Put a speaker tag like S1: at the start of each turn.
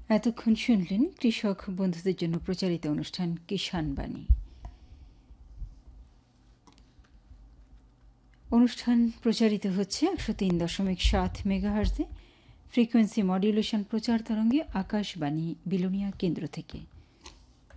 S1: এতক্ষণ শুনলেন কৃষক বন্ধুদের জন্য প্রচারিত অনুষ্ঠান কিষাণ বাণী। অনুষ্ঠান প্রচারিত হচ্ছে 103.7 মেগাহার্জে ফ্রিকোয়েন্সি মডুলেশন প্রচার তরঙ্গে আকাশবাণী বিলোনিয়া কেন্দ্র থেকে।